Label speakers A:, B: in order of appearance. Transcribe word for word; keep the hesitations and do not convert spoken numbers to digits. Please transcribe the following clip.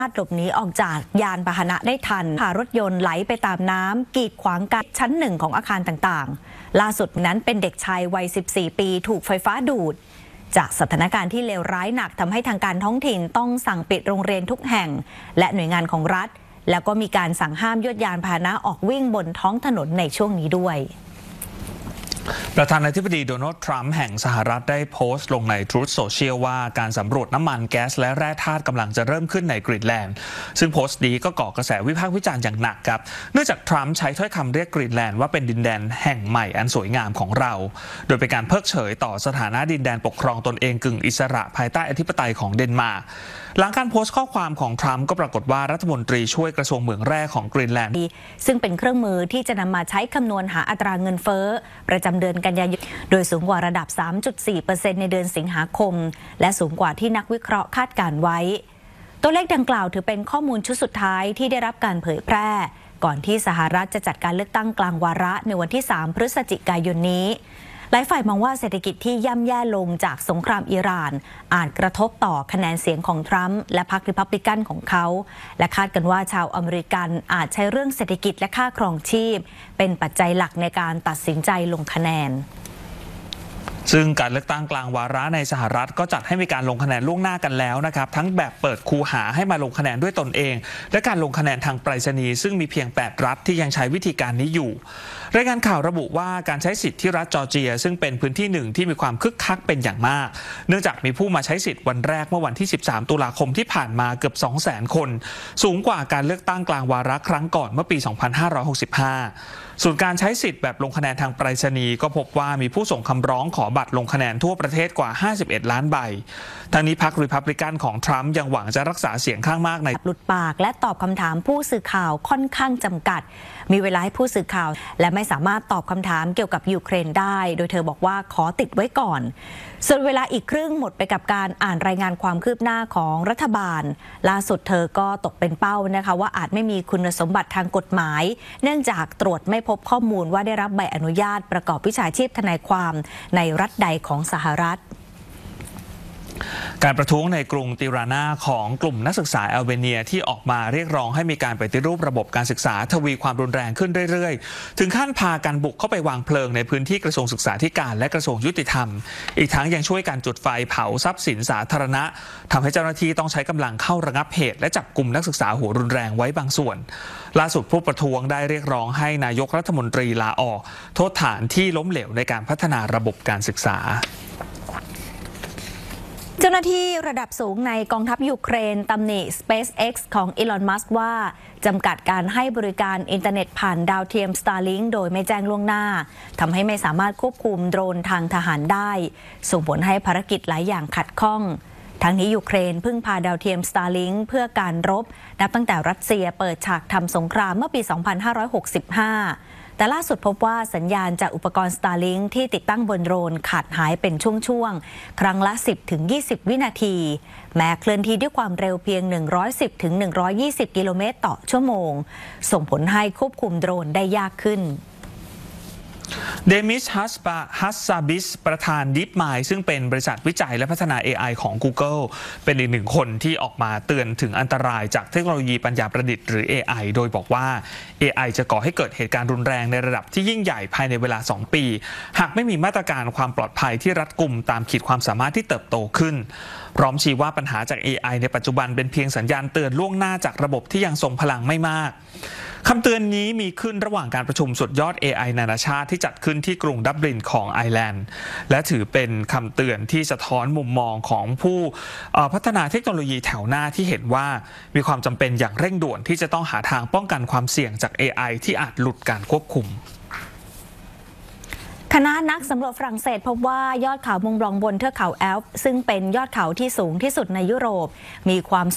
A: หลบหนีออกจากยานพาหนะได้ทันพารถยนต์ไหลไปตามน้ำกีดขวางการชั้นหนึ่งของอาคารต่างๆล่าสุดนั้นเป็นเด็กชายวัยสิบสี่ปีถูกไฟฟ้าดูดจากสถานการณ์ที่เลวร้ายหนักทำให้ทางการท้องถิ่นต้องสั่งปิดโรงเรียนทุกแห่งและหน่วยงานของรัฐแล้วก็มีการสั่งห้ามยวดยานพาหนะออกวิ่งบนท้องถนนในช่วงนี้ด้วย
B: ประธานาธิบดีโดนัลด์ทรัมป์แห่งสหรัฐได้โพสต์ลงใน Truth Social ว่าการสำรวจน้ำมันแก๊สและแร่ธาตุกำลังจะเริ่มขึ้นในกรีนแลนด์ซึ่งโพสต์นี้ก็ก่อกระแสวิพากษ์วิจารณ์อย่างหนักครับเนื่องจากทรัมป์ใช้ถ้อยคำเรียกกรีนแลนด์ว่าเป็นดินแดนแห่งใหม่อันสวยงามของเราโดยเป็นการเพิกเฉยต่อสถานะดินแดนปกครองตนเองกึ่งอิสระภายใต้อธิปไตยของเดนมาร์กหลังการโพสต์ข้อความของทรัมป์ก็ปรากฏว่ารัฐมนตรีช่วยกระทรวงเหมืองแร่ของกรีนแลนด์
A: ซึ่งเป็นเครื่องมือที่จะนำมาใช้คำนวณหาอัตราเงินเฟ้อประจำเดือนกันยายนโดยสูงกว่าระดับ สามจุดสี่เปอร์เซ็นต์ ในเดือนสิงหาคมและสูงกว่าที่นักวิเคราะห์คาดการไว้ตัวเลขดังกล่าวถือเป็นข้อมูลชุดสุดท้ายที่ได้รับการเผยแพร่ก่อนที่สหรัฐจะจัดการเลือกตั้งกลางวาระในวันที่สามพฤศจิกายนนี้หลายฝ่ายมองว่าเศรษฐกิจที่ย่ำแย่ลงจากสงครามอิหร่านอาจกระทบต่อคะแนนเสียงของทรัมป์และพรรคริพับลิกันของเขาและคาดกันว่าชาวอเมริกันอาจใช้เรื่องเศรษฐกิจและค่าครองชีพเป็นปัจจัยหลักในการตัดสินใจลงคะแนน
B: ซึ่งการเลือกตั้งกลางวาระในสหรัฐก็จัดให้มีการลงคะแนนล่วงหน้ากันแล้วนะครับทั้งแบบเปิดคูหาให้มาลงคะแนนด้วยตนเองและการลงคะแนนทางไปรษณีย์ซึ่งมีเพียงแปดรัฐที่ยังใช้วิธีการนี้อยู่รายงานข่าวระบุว่าการใช้สิทธิ์ที่รัฐจอร์เจียซึ่งเป็นพื้นที่หนึ่งที่มีความคึกคักเป็นอย่างมากเนื่องจากมีผู้มาใช้สิทธิ์วันแรกเมื่อวันที่สิบสามตุลาคมที่ผ่านมาเกือบ สองแสน คนสูงกว่าการเลือกตั้งกลางวาระครั้งก่อนเมื่อปี สองพันห้าร้อยหกสิบห้าส่วนการใช้สิทธิ์แบบลงคะแนนทางไปรษณีย์ก็พบว่ามีผู้ส่งคำร้องขอบัตรลงคะแนนทั่วประเทศกว่าห้าสิบเอ็ดล้านใบทางนี้พรรครีพับลิกันของทรัมป์ยังหวังจะรักษาเสียงข้างมากใน
A: หลุดปากและตอบคำถามผู้สื่อข่าวค่อนข้างจำกัดมีเวลาให้ผู้สื่อข่าวและไม่สามารถตอบคำถามเกี่ยวกับยูเครนได้โดยเธอบอกว่าขอติดไว้ก่อนส่วนเวลาอีกครึ่งหมดไปกับการอ่านรายงานความคืบหน้าของรัฐบาลล่าสุดเธอก็ตกเป็นเป้านะคะว่าอาจไม่มีคุณสมบัติทางกฎหมายเนื่องจากตรวจไม่พบข้อมูลว่าได้รับใบอนุญาตประกอบวิชาชีพทนายความในรัฐใดของสหรัฐ
B: การประท้วงในกรุงติรานาของกลุ่มนักศึกษาแอลเบเนียที่ออกมาเรียกร้องให้มีการปฏิรูประบบการศึกษาทวีความรุนแรงขึ้นเรื่อยๆถึงขั้นพากันบุกเข้าไปวางเพลิงในพื้นที่กระทรวงศึกษาธิการและกระทรวงยุติธรรมอีกทั้งยังช่วยการจุดไฟเผาทรัพย์สินสาธารณะทำให้เจ้าหน้าที่ต้องใช้กำลังเข้าระงับเหตุและจับกลุ่มนักศึกษาหัวรุนแรงไว้บางส่วนล่าสุดผู้ประท้วงได้เรียกร้องให้นายกรัฐมนตรีลาออกโทษฐานที่ล้มเหลวในการพัฒนาระบบการศึกษา
A: เจ้าหน้าที่ระดับสูงในกองทัพยูเครนตำหนิ SpaceX ของอีลอน มัสก์ว่าจำกัดการให้บริการอินเทอร์เน็ตผ่านดาวเทียม Starlink โดยไม่แจ้งล่วงหน้าทำให้ไม่สามารถควบคุมโดรนทางทหารได้ส่งผลให้ภารกิจหลายอย่างขัดข้องทั้งนี้ยูเครนพึ่งพาดาวเทียม Starlink เพื่อการรบนับตั้งแต่รัสเซียเปิดฉากทำสงครามเมื่อปี สองพันห้าร้อยหกสิบห้าแต่ล่าสุดพบว่าสัญญาณจากอุปกรณ์ Starlink ที่ติดตั้งบนโดรนขาดหายเป็นช่วงๆครั้งละ สิบถึงยี่สิบ วินาทีแม้เคลื่อนที่ด้วยความเร็วเพียง หนึ่งร้อยสิบถึงหนึ่งร้อยยี่สิบ กิโลเมตรต่อชั่วโมงส่งผลให้ควบคุมโดรนได้ยากขึ้น
B: เดมิส ฮัสบา ฮัสซาบิส ประธาน DeepMind ซึ่งเป็นบริษัทวิจัยและพัฒนา เอ ไอ ของ Google เป็นอีกหนึ่งคนที่ออกมาเตือนถึงอันตรายจากเทคโนโลยีปัญญาประดิษฐ์หรือ เอ ไอ โดยบอกว่า เอ ไอ จะก่อให้เกิดเหตุการณ์รุนแรงในระดับที่ยิ่งใหญ่ภายในเวลาสองปีหากไม่มีมาตรการความปลอดภัยที่รัดกุมตามขีดความสามารถที่เติบโตขึ้นพร้อมชี้ว่าปัญหาจาก เอ ไอ ในปัจจุบันเป็นเพียงสัญญาณเตือนล่วงหน้าจากระบบที่ยังทรงพลังไม่มากคำเตือนนี้มีขึ้นระหว่างการประชุมสุดยอด เอ ไอ นานาชาติที่จัดขึ้นที่กรุงดับลินของไอร์แลนด์และถือเป็นคำเตือนที่สะท้อนมุมมองของผู้พัฒนาเทคโนโลยีแถวหน้าที่เห็นว่ามีความจำเป็นอย่างเร่งด่วนที่จะต้องหาทางป้องกันความเสี่ยงจาก เอ ไอ ที่อาจหลุดการควบคุม
A: คณะนักสำรวจฝรั่งเศสพบว่ายอดเขามงบลองบนเทือกเขาแอลป์ซึ่งเป็นยอดเขาที่สูงที่สุดในยุโรปมีความ